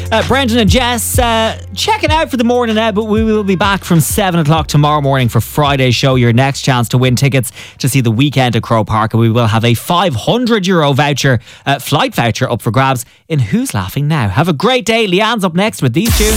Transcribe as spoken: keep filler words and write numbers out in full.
Uh, Brendan and Jess, uh, checking out for the morning now, but we will be back from seven o'clock tomorrow morning for Friday's show. Your next chance to win tickets to see the weekend at Croke Park, and we will have a five hundred euro voucher, uh, flight voucher up for grabs in Who's Laughing Now. Have a great day. Leanne's up next with these tunes.